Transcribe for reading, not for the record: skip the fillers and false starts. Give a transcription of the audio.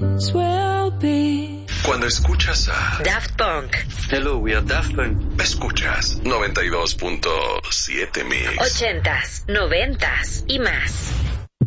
Cuando escuchas a Daft Punk. Hello, we are Daft Punk. Escuchas 92.7 Mix. 80s, 90s y más.